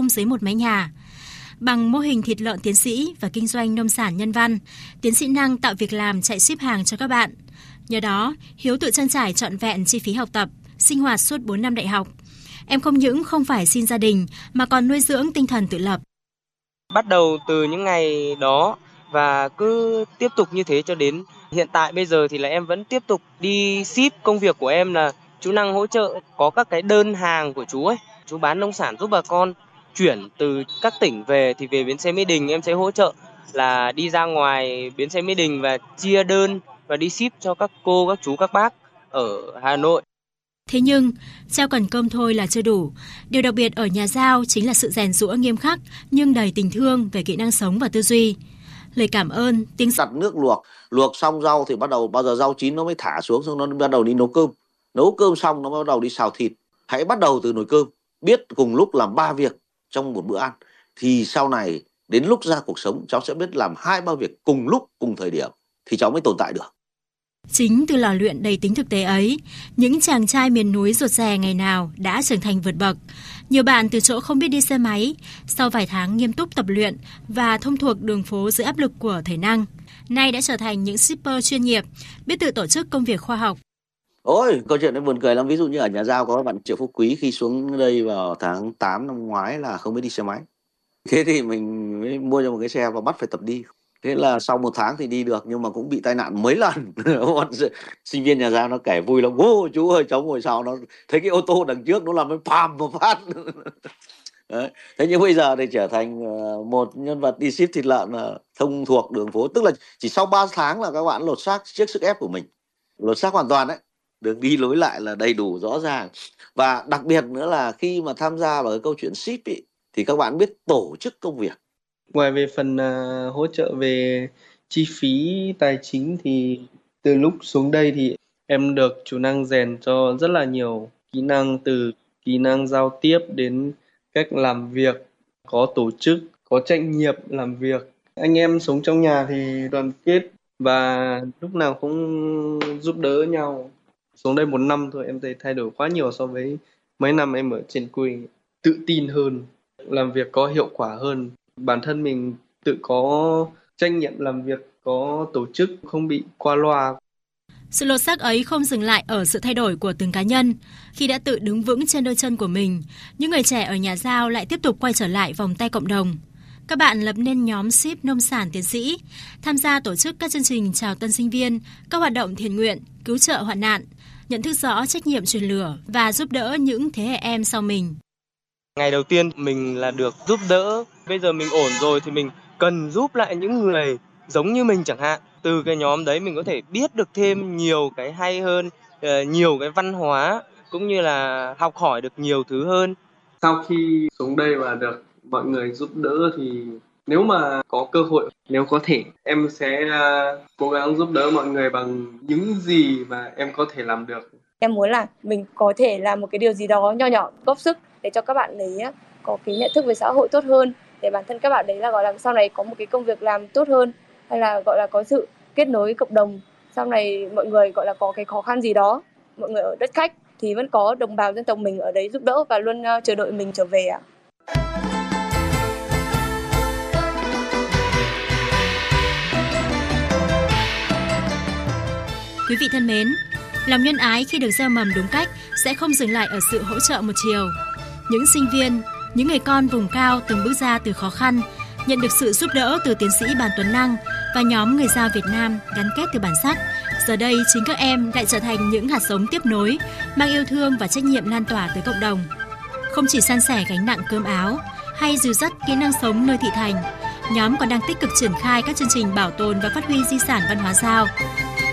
sống dưới một mái nhà. Bằng mô hình thịt lợn tiến sĩ và kinh doanh nông sản nhân văn, tiến sĩ Năng tạo việc làm chạy ship hàng cho các bạn. Nhờ đó, Hiếu tự trang trải trọn vẹn chi phí học tập, sinh hoạt suốt 4 năm đại học. Em không những không phải xin gia đình mà còn nuôi dưỡng tinh thần tự lập. Bắt đầu từ những ngày đó và cứ tiếp tục như thế cho đến hiện tại bây giờ thì là em vẫn tiếp tục đi ship. Công việc của em là chú Năng hỗ trợ có các cái đơn hàng của chú ấy. Chú bán nông sản giúp bà con chuyển từ các tỉnh về thì về bến xe Mỹ Đình em sẽ hỗ trợ là đi ra ngoài bến xe Mỹ Đình và chia đơn và đi ship cho các cô, các chú, các bác ở Hà Nội. Thế nhưng, trao cần cơm thôi là chưa đủ. Điều đặc biệt ở nhà Giao chính là sự rèn giũa nghiêm khắc nhưng đầy tình thương về kỹ năng sống và tư duy. Lời cảm ơn, tiếng đặt nước luộc xong rau thì bắt đầu bao giờ rau chín nó mới thả xuống, xong nó bắt đầu đi nấu cơm. Nấu cơm xong nó bắt đầu đi xào thịt. Hãy bắt đầu từ nồi cơm, biết cùng lúc làm 3 việc trong một bữa ăn thì sau này đến lúc ra cuộc sống cháu sẽ biết làm 2-3 việc cùng lúc, cùng thời điểm thì cháu mới tồn tại được. Chính từ lò luyện đầy tính thực tế ấy, những chàng trai miền núi ruột rè ngày nào đã trưởng thành vượt bậc. Nhiều bạn từ chỗ không biết đi xe máy, sau vài tháng nghiêm túc tập luyện và thông thuộc đường phố dưới áp lực của thầy Năng, nay đã trở thành những shipper chuyên nghiệp, biết tự tổ chức công việc khoa học. Ôi, câu chuyện này buồn cười lắm. Ví dụ như ở nhà Giao có bạn Triệu Phú Quý khi xuống đây vào tháng 8 năm ngoái là không biết đi xe máy. Thế thì mình mới mua cho một cái xe và bắt phải tập đi. Thế là sau 1 tháng thì đi được nhưng mà cũng bị tai nạn mấy lần. Sinh viên nhà Giao nó kể vui lắm. Ô chú ơi, cháu ngồi sau nó thấy cái ô tô đằng trước nó làm cái pam một phát. Đấy. Thế nhưng bây giờ thì trở thành một nhân vật đi ship thịt lợn thông thuộc đường phố. Tức là chỉ sau 3 tháng là các bạn lột xác trước sức ép của mình. Lột xác hoàn toàn đấy. Đường đi lối lại là đầy đủ rõ ràng. Và đặc biệt nữa là khi mà tham gia vào cái câu chuyện ship ý, thì các bạn biết tổ chức công việc. Ngoài về phần hỗ trợ về chi phí tài chính thì từ lúc xuống đây thì em được chú Năng rèn cho rất là nhiều kỹ năng, từ kỹ năng giao tiếp đến cách làm việc, có tổ chức, có trách nhiệm làm việc. Anh em sống trong nhà thì đoàn kết và lúc nào cũng giúp đỡ nhau. Xuống đây 1 năm thôi em thấy thay đổi quá nhiều so với mấy năm em ở trên quê. Tự tin hơn, làm việc có hiệu quả hơn. Bản thân mình tự có trách nhiệm làm việc, có tổ chức, không bị qua loa. Sự lột xác ấy không dừng lại ở sự thay đổi của từng cá nhân. Khi đã tự đứng vững trên đôi chân của mình, những người trẻ ở nhà Giao lại tiếp tục quay trở lại vòng tay cộng đồng. Các bạn lập nên nhóm ship nông sản tiến sĩ, tham gia tổ chức các chương trình chào tân sinh viên, các hoạt động thiện nguyện, cứu trợ hoạn nạn, nhận thức rõ trách nhiệm truyền lửa và giúp đỡ những thế hệ em sau mình. Ngày đầu tiên mình là được giúp đỡ, bây giờ mình ổn rồi thì mình cần giúp lại những người giống như mình chẳng hạn. Từ cái nhóm đấy mình có thể biết được thêm nhiều cái hay hơn, nhiều cái văn hóa cũng như là học hỏi được nhiều thứ hơn. Sau khi xuống đây và được mọi người giúp đỡ thì nếu mà có cơ hội, nếu có thể, em sẽ cố gắng giúp đỡ mọi người bằng những gì mà em có thể làm được. Em muốn là mình có thể làm một cái điều gì đó nho nhỏ góp sức để cho các bạn ấy có cái nhận thức về xã hội tốt hơn, để bản thân các bạn đấy là gọi là sau này có một cái công việc làm tốt hơn, hay là gọi là có sự kết nối cộng đồng. Sau này mọi người gọi là có cái khó khăn gì đó, mọi người ở đất khách thì vẫn có đồng bào dân tộc mình ở đấy giúp đỡ và luôn chờ đợi mình trở về ạ. Quý vị thân mến, lòng nhân ái khi được gieo mầm đúng cách sẽ không dừng lại ở sự hỗ trợ một chiều. Những sinh viên, những người con vùng cao từng bước ra từ khó khăn, nhận được sự giúp đỡ từ tiến sĩ Bàn Tuấn Năng và nhóm người Dao Việt Nam gắn kết từ bản sắc. Giờ đây chính các em lại trở thành những hạt giống tiếp nối, mang yêu thương và trách nhiệm lan tỏa tới cộng đồng. Không chỉ san sẻ gánh nặng cơm áo hay dìu dắt kỹ năng sống nơi thị thành, nhóm còn đang tích cực triển khai các chương trình bảo tồn và phát huy di sản văn hóa Dao.